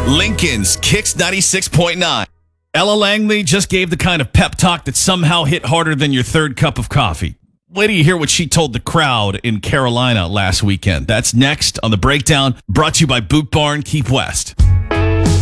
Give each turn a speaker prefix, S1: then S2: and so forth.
S1: Lincoln's Kicks 96.9. Ella Langley just gave the kind of pep talk that somehow hit harder than your third cup of coffee. Wait till you hear what she told the crowd in Carolina last weekend. That's next on The Breakdown, brought to you by Boot Barn Keep West.